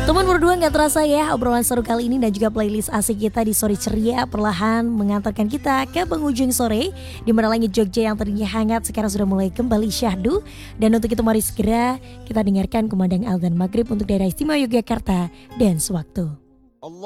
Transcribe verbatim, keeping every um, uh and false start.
Teman berdua gak terasa ya obrolan seru kali ini dan juga playlist asik kita di Sore Ceria perlahan mengantarkan kita ke penghujung sore di mana langit Jogja yang tadinya hangat sekarang sudah mulai kembali syahdu. Dan untuk itu mari segera kita dengarkan kumandang adzan maghrib untuk daerah istimewa Yogyakarta dan sewaktu.